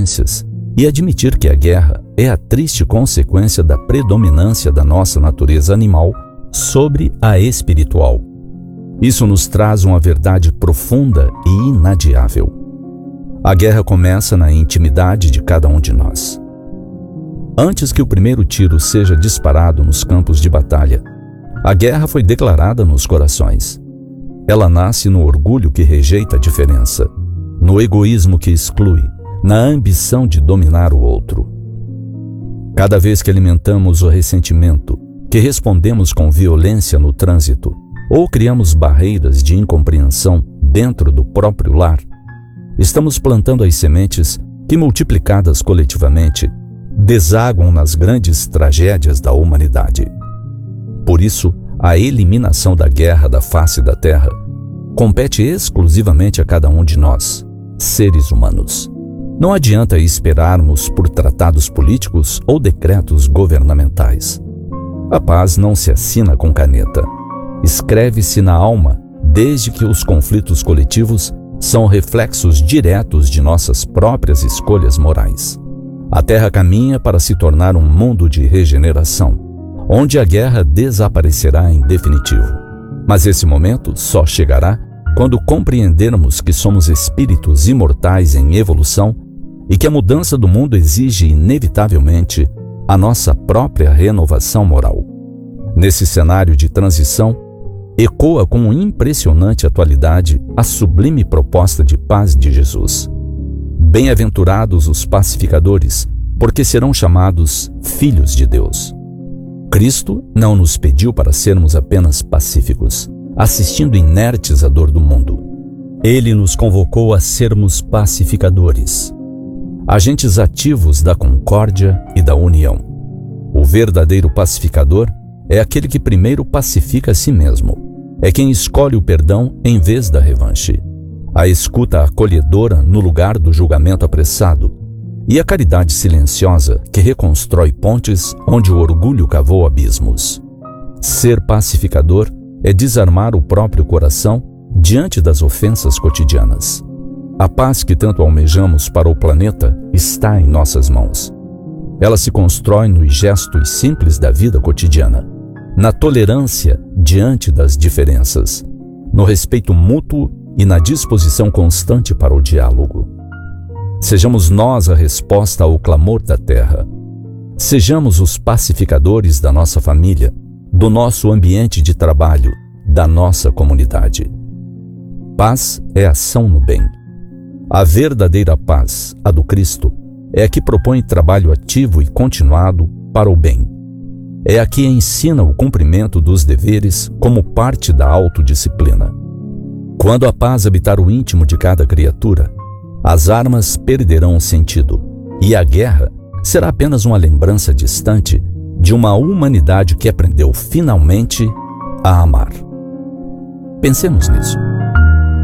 consequências e admitir que a guerra é a triste consequência da predominância da nossa natureza animal sobre a espiritual. Isso nos traz uma verdade profunda e inadiável. A guerra começa na intimidade de cada um de nós. Antes que o primeiro tiro seja disparado nos campos de batalha, a guerra foi declarada nos corações. Ela nasce no orgulho que rejeita a diferença, no egoísmo que exclui, na ambição de dominar o outro. Cada vez que alimentamos o ressentimento, que respondemos com violência no trânsito, ou criamos barreiras de incompreensão dentro do próprio lar, estamos plantando as sementes que, multiplicadas coletivamente, desaguam nas grandes tragédias da humanidade. Por isso, a eliminação da guerra da face da terra compete exclusivamente a cada um de nós, seres humanos. Não adianta esperarmos por tratados políticos ou decretos governamentais. A paz não se assina com caneta. Escreve-se na alma, desde que os conflitos coletivos são reflexos diretos de nossas próprias escolhas morais. A Terra caminha para se tornar um mundo de regeneração, onde a guerra desaparecerá em definitivo. Mas esse momento só chegará quando compreendermos que somos espíritos imortais em evolução e que a mudança do mundo exige inevitavelmente a nossa própria renovação moral. Nesse cenário de transição, ecoa com impressionante atualidade a sublime proposta de paz de Jesus. Bem-aventurados os pacificadores, porque serão chamados filhos de Deus. Cristo não nos pediu para sermos apenas pacíficos, assistindo inertes à dor do mundo. Ele nos convocou a sermos pacificadores, agentes ativos da concórdia e da união. O verdadeiro pacificador é aquele que primeiro pacifica a si mesmo. É quem escolhe o perdão em vez da revanche, a escuta acolhedora no lugar do julgamento apressado e a caridade silenciosa que reconstrói pontes onde o orgulho cavou abismos. Ser pacificador é desarmar o próprio coração diante das ofensas cotidianas. A paz que tanto almejamos para o planeta está em nossas mãos. Ela se constrói nos gestos simples da vida cotidiana, na tolerância diante das diferenças, no respeito mútuo e na disposição constante para o diálogo. Sejamos nós a resposta ao clamor da terra. Sejamos os pacificadores da nossa família, do nosso ambiente de trabalho, da nossa comunidade. Paz é ação no bem. A verdadeira paz, a do Cristo, é a que propõe trabalho ativo e continuado para o bem. É a que ensina o cumprimento dos deveres como parte da autodisciplina. Quando a paz habitar o íntimo de cada criatura, as armas perderão o sentido e a guerra será apenas uma lembrança distante de uma humanidade que aprendeu finalmente a amar. Pensemos nisso.